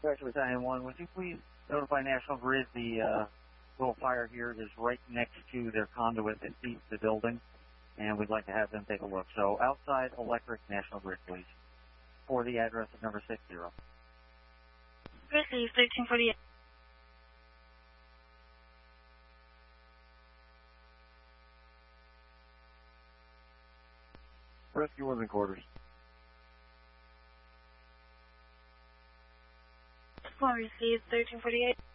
Special Battalion 1, would you please notify National Grid the little fire here is right next to their conduit that feeds the building, and we'd like to have them take a look. So outside electric, National Grid, please, for the address of number 60. Received, 1348. Rescue 1's in quarters. Full received, 1348.